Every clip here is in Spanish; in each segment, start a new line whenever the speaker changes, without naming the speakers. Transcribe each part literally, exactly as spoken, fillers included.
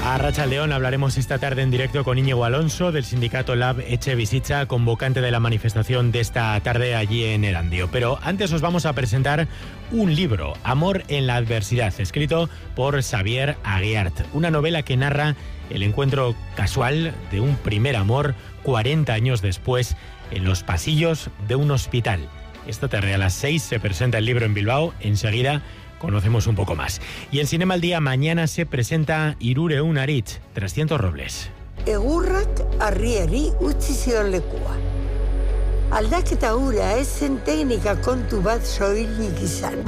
Arratsaldeon hablaremos esta tarde en directo con Íñigo Alonso del sindicato Lab Etxebizitza, convocante de la manifestación de esta tarde allí en Erandio. Pero antes os vamos a presentar un libro, Amor en la adversidad, escrito por Xavier Aguiart. Una novela que narra el encuentro casual de un primer amor cuarenta años después en los pasillos de un hospital. Esta tarde a las seis se presenta el libro en Bilbao. Enseguida conocemos un poco más. Y en Cinema al Día mañana se presenta Hirureun Aritz, trescientos robles.
Egurrak arriari utzi zion lekua. Aldaketa hura ez zen teknika kontu bat soilik izan.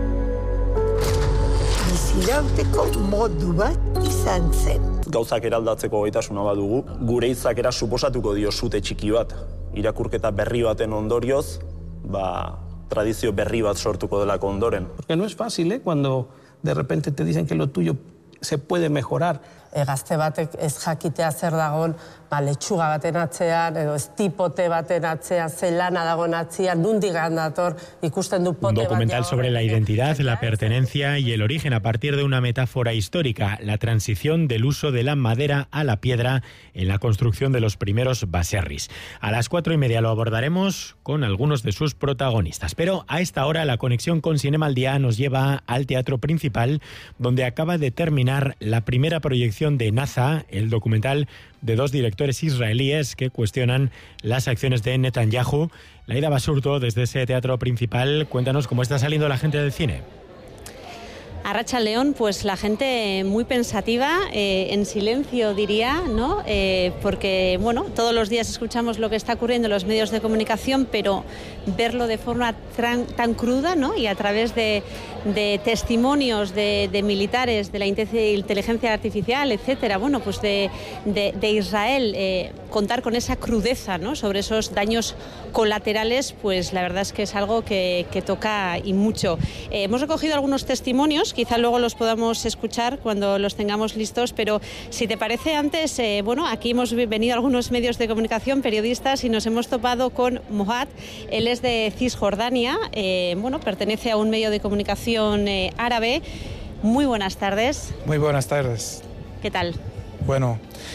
Bizirauteko modu bat izan zen.
Gauzak eraldatzeko gaitasuna badugu, gure hitzakera suposatuko dio sute txiki bat. Irakurketa berri baten ondorioz, ba, tradizio berri bat sortuko delako ondoren.
Porque no es fácil, ¿eh? Cuando de repente te dicen que lo tuyo se puede mejorar.
E, gazte batek ez jakitea zer dagon, ba, letxuga baten atzean, edo ez tipote baten atzean, zelana dagoen atzean, nundik dator, ikusten du pote
Un documental
batean,
sobre la identidad, la pertenencia y el origen a partir de una metáfora histórica, la transición del uso de la madera a la piedra en la construcción de los primeros baserris. A las cuatro y media lo abordaremos con algunos de sus protagonistas. Pero a esta hora la conexión con Cinema al Día nos lleva al Teatro Principal, donde acaba de terminar la primera proyección de Naza, el documental de dos directores israelíes que cuestionan las acciones de Netanyahu. Laida Basurto, desde ese Teatro Principal, cuéntanos cómo está saliendo la gente del cine.
Arratsaldeon, pues la gente muy pensativa, eh, en silencio diría, ¿no? Eh, porque, bueno, todos los días escuchamos lo que está ocurriendo en los medios de comunicación, pero verlo de forma tan, tan cruda, ¿no? Y a través de, de testimonios de, de militares, de la inteligencia artificial, etcétera, bueno, pues de, de, de Israel, eh, contar con esa crudeza, ¿no? Sobre esos daños colaterales, pues la verdad es que es algo que, que toca y mucho. Eh, hemos recogido algunos testimonios, quizá luego los podamos escuchar cuando los tengamos listos, pero si te parece antes, eh, bueno, aquí hemos venido algunos medios de comunicación, periodistas, y nos hemos topado con Mohad. Él es de Cisjordania, eh, bueno, pertenece a un medio de comunicación eh, árabe. Muy buenas tardes.
Muy buenas tardes.
¿Qué tal?
Bueno,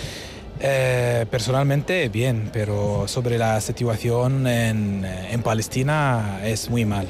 eh, personalmente bien, pero sobre la situación en, en Palestina es muy mal.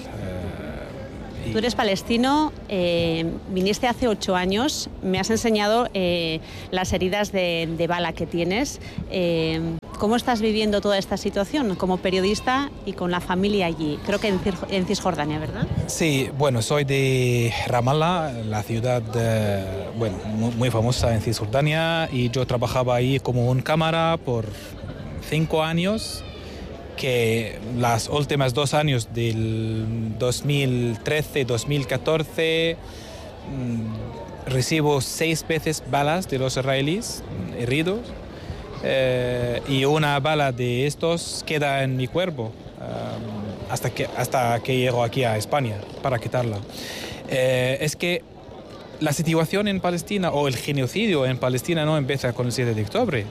Tú eres palestino, eh, viniste hace ocho años, me has enseñado eh, las heridas de, de bala que tienes. Eh, ¿Cómo estás viviendo toda esta situación como periodista y con la familia allí? Creo que en, en Cisjordania, ¿verdad?
Sí, bueno, soy de Ramallah, la ciudad eh, bueno, muy, muy famosa en Cisjordania, y yo trabajaba ahí como un cámara por cinco años. Que las últimas dos años del dos mil trece dos mil catorce mmm, recibo seis veces balas de los israelíes heridos, eh, y una bala de estos queda en mi cuerpo um, hasta que, hasta que llego aquí a España para quitarla. Eh, es que la situación en Palestina, o el genocidio en Palestina, no empieza con el siete de octubre.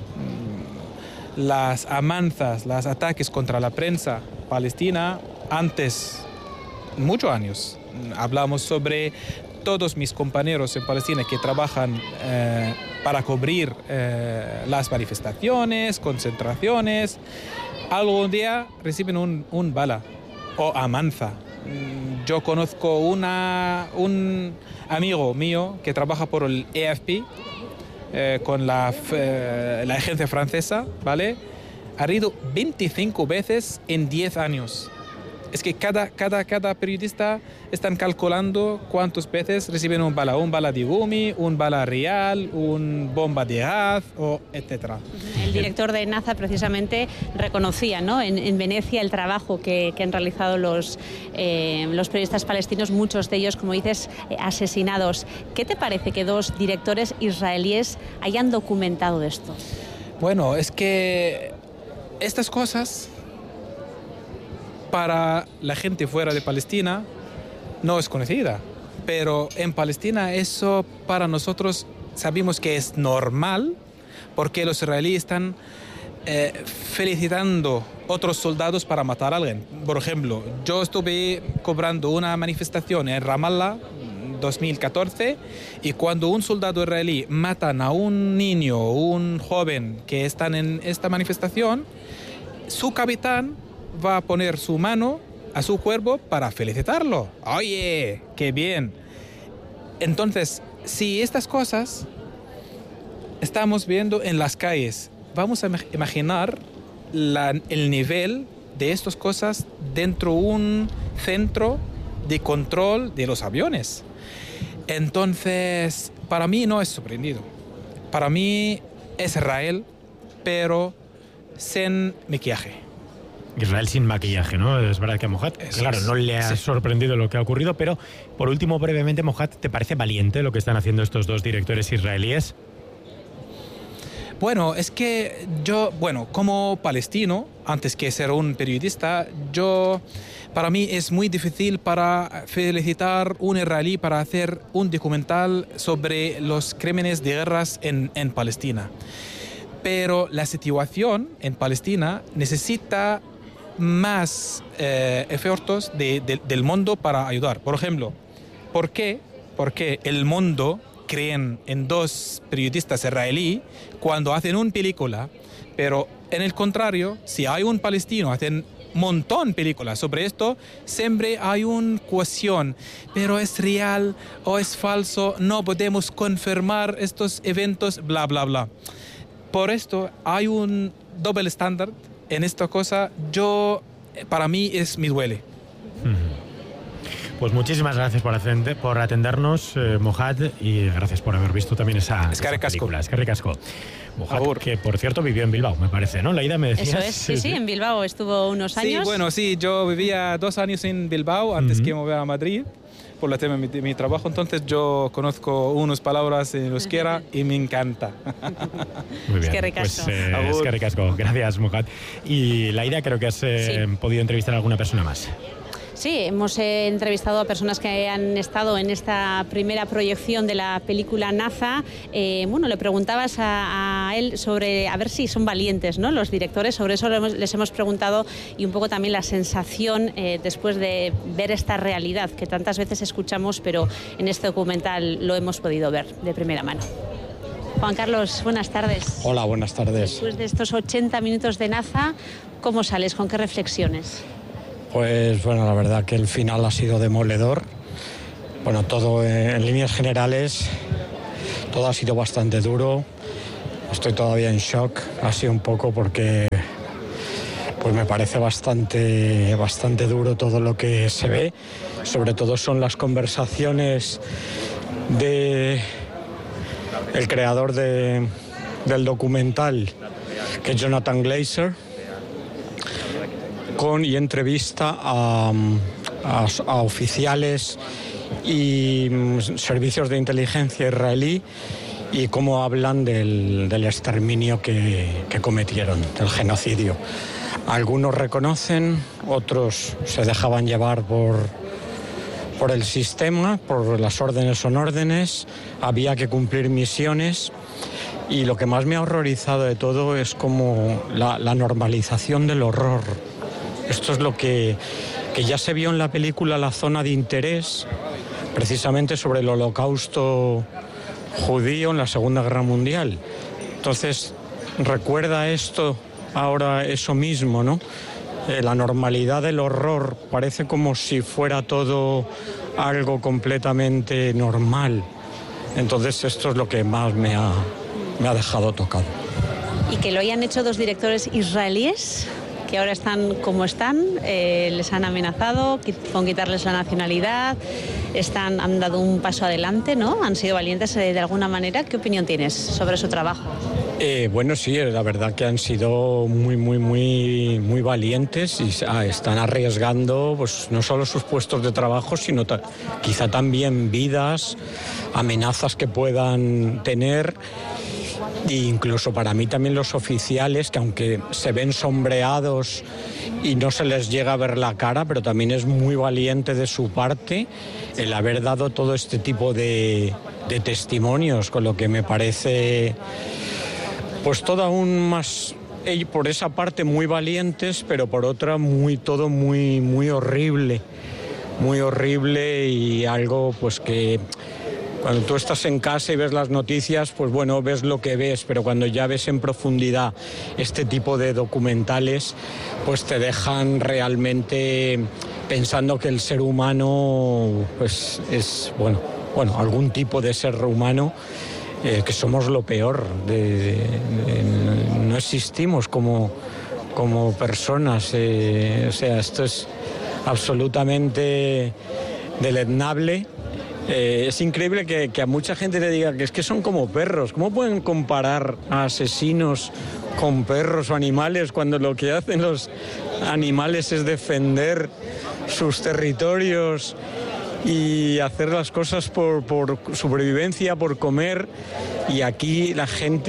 Las amenazas, los ataques contra la prensa palestina antes, muchos años. Hablamos sobre todos mis compañeros en Palestina que trabajan eh, para cubrir eh, las manifestaciones, concentraciones. Algún día reciben un, un bala o amenaza. Yo conozco una, un amigo mío que trabaja por el A F P, Eh, con la, eh, la agencia francesa, ¿vale? Ha ido veinticinco veces en diez años. Es que cada, cada, cada periodista están calculando cuántas veces reciben un bala, un bala de gumi, un bala real, un bomba de gas, o etcétera.
El director de Naza precisamente reconocía, ¿no?, en, en Venecia el trabajo que, que han realizado los, eh, los periodistas palestinos, muchos de ellos, como dices, eh, asesinados. ¿Qué te parece que dos directores israelíes hayan documentado esto?
Bueno, es que estas cosas, para la gente fuera de Palestina no es conocida, pero en Palestina eso para nosotros sabemos que es normal, porque los israelíes están eh, felicitando a otros soldados para matar a alguien. Por ejemplo, yo estuve cobrando una manifestación en Ramallah dos mil catorce, y cuando un soldado israelí matan a un niño o un joven que están en esta manifestación, su capitán va a poner su mano a su cuerpo para felicitarlo. ¡Oye, qué bien! Entonces, si estas cosas estamos viendo en las calles, vamos a imaginar la, el nivel de estas cosas dentro de un centro de control de los aviones. Entonces, para mí no es sorprendido. Para mí es Israel, pero sin maquillaje.
Israel sin maquillaje, ¿no? Es verdad que a Mohaad, claro, no le ha sí. sorprendido lo que ha ocurrido, pero por último, brevemente, Mohaad, ¿te parece valiente lo que están haciendo estos dos directores israelíes?
Bueno, es que yo, bueno, como palestino, antes que ser un periodista, yo, para mí es muy difícil para felicitar un israelí para hacer un documental sobre los crímenes de guerras en, en Palestina. Pero la situación en Palestina necesita más eh, esfuerzos de, de, del mundo para ayudar. Por ejemplo, ¿por qué? Porque el mundo creen en dos periodistas israelíes cuando hacen una película, pero en el contrario, si hay un palestino, hacen un montón de películas sobre esto, siempre hay una cuestión, pero es real o es falso, no podemos confirmar estos eventos, bla, bla, bla. Por esto hay un doble estándar en esta cosa. Yo, para mí, es me duele.
Pues muchísimas gracias por, atender, por atendernos, eh, Mohaad, y gracias por haber visto también esa, esa película. Es que ricasco. Mohaad, que por cierto vivió en Bilbao, me parece, ¿no? Laida, me decías.
Eso es, sí, sí, en Bilbao estuvo unos años.
Sí, bueno, sí, yo vivía dos años en Bilbao antes uh-huh. que me mover a Madrid por el tema de mi, mi trabajo, entonces yo conozco unas palabras en euskera y me encanta.
Muy bien,
es que ricasco.
Pues, eh, es que ricasco. Gracias, Mohaad. Y Laida, creo que has eh, sí. podido entrevistar a alguna persona más.
Sí, hemos eh, entrevistado a personas que han estado en esta primera proyección de la película Naza. Eh, bueno, le preguntabas a, a él sobre a ver si son valientes, ¿no? Los directores, sobre eso les hemos, les hemos preguntado, y un poco también la sensación eh, después de ver esta realidad que tantas veces escuchamos, pero en este documental lo hemos podido ver de primera mano. Juan Carlos, buenas tardes.
Hola, buenas tardes.
Después de estos ochenta minutos de Naza, ¿cómo sales? ¿Con qué reflexiones?
Pues bueno, la verdad que el final ha sido demoledor. Bueno, todo en líneas generales, todo ha sido bastante duro. Estoy todavía en shock, así un poco, porque pues me parece bastante, bastante duro todo lo que se ve. Sobre todo son las conversaciones de el creador de, del documental, que es Jonathan Glazer, con y entrevista a, a, a oficiales y servicios de inteligencia israelí, y cómo hablan del, del exterminio que, que cometieron, del genocidio. Algunos reconocen, otros se dejaban llevar por, por el sistema, por las órdenes son órdenes, había que cumplir misiones. Y lo que más me ha horrorizado de todo es como la, la normalización del horror. Esto es lo que, que ya se vio en la película La Zona de Interés, precisamente sobre el holocausto judío en la Segunda Guerra Mundial. Entonces, recuerda esto ahora eso mismo, ¿no? Eh, la normalidad del horror, parece como si fuera todo algo completamente normal. Entonces, esto es lo que más me ha, me ha dejado tocado.
¿Y que lo hayan hecho dos directores israelíes, que ahora están como están? Eh, les han amenazado con quitarles la nacionalidad, están, han dado un paso adelante, ¿no? Han sido valientes eh, de alguna manera. ¿Qué opinión tienes sobre su trabajo?
Eh, bueno, sí, la verdad que han sido muy, muy, muy, muy valientes y ah, están arriesgando pues, no solo sus puestos de trabajo, sino ta- quizá también vidas, amenazas que puedan tener. E incluso para mí también los oficiales, que aunque se ven sombreados y no se les llega a ver la cara, pero también es muy valiente de su parte el haber dado todo este tipo de, de testimonios, con lo que me parece pues todo aún más, por esa parte muy valientes, pero por otra muy todo muy, muy horrible. Muy horrible y algo pues que Cuando tú estás en casa y ves las noticias, pues bueno, ves lo que ves, pero cuando ya ves en profundidad este tipo de documentales, pues te dejan realmente pensando que el ser humano pues es, bueno, bueno, algún tipo de ser humano, eh, que somos lo peor, de, de, de, no existimos como, como personas, eh, o sea, esto es absolutamente deleznable. Eh, es increíble que, que a mucha gente le diga que es que son como perros. ¿Cómo pueden comparar a asesinos con perros o animales cuando lo que hacen los animales es defender sus territorios y hacer las cosas por, por sobrevivencia, por comer? Y aquí la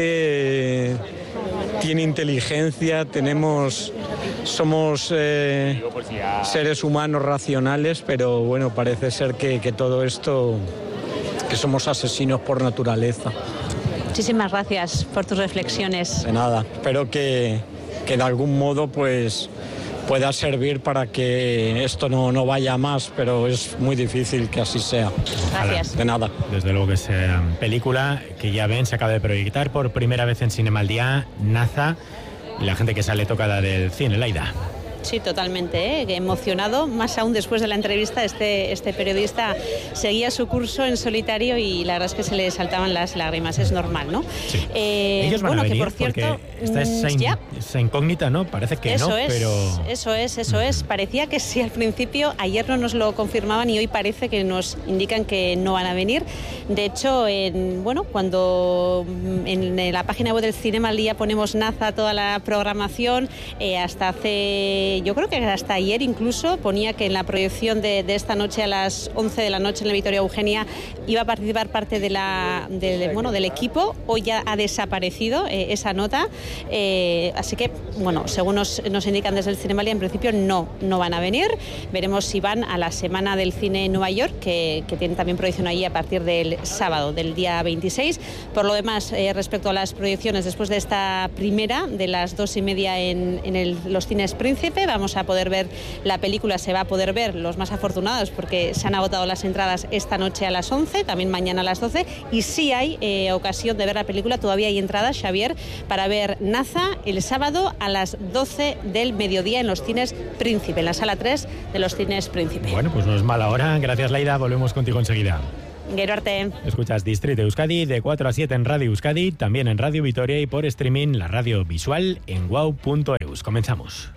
gente tiene inteligencia, tenemos, somos eh, seres humanos racionales, pero bueno, parece ser que, que todo esto, que somos asesinos por naturaleza.
Muchísimas gracias por tus reflexiones.
De nada, espero que, que de algún modo pues pueda servir para que esto no, no vaya más, pero es muy difícil que así sea.
Gracias.
De nada.
Desde luego que es eh, película que ya ven, se acaba de proyectar por primera vez en Cinema al Día, Naza, y la gente que sale tocada del cine, Laida.
Sí, totalmente, ¿eh? Emocionado, más aún después de la entrevista, este, este periodista seguía su curso en solitario y la verdad es que se le saltaban las lágrimas, es normal, ¿no?
Sí.
Eh,
Ellos van
bueno,
a venir,
que por cierto,
porque esta es esa, in,
ya.
esa incógnita, ¿no? Parece que
eso
no,
es,
pero...
Eso es, eso es. Parecía que sí al principio, ayer no nos lo confirmaban y hoy parece que nos indican que no van a venir. De hecho, en, bueno, cuando en la página web del Cinema al Día ponemos Naza, toda la programación, eh, hasta hace... yo creo que hasta ayer incluso ponía que en la proyección de, de esta noche a las once de la noche en la Victoria Eugenia iba a participar parte de la, de, de, bueno, del equipo. Hoy ya ha desaparecido eh, esa nota, eh, así que bueno, según nos, nos indican desde el Cinema al Día, en principio no, no van a venir. Veremos si van a la Semana del Cine en Nueva York, que, que tiene también proyección allí a partir del sábado, del día veintiséis. Por lo demás, eh, respecto a las proyecciones, después de esta primera, de las dos y media en, en el, los cines Príncipe, vamos a poder ver la película, se va a poder ver, los más afortunados, porque se han agotado las entradas esta noche a las once, también mañana a las doce, y sí hay eh, ocasión de ver la película, todavía hay entradas, Xavier, para ver Naza el sábado a las doce del mediodía en los cines Príncipe, en la sala tres de los cines Príncipe.
Bueno, pues no es mala hora. Gracias, Laida, volvemos contigo enseguida.
Gero arte.
Escuchas Distrito Euskadi de cuatro a siete en Radio Euskadi, también en Radio Vitoria y por streaming la radio visual en wow punto eus. Comenzamos.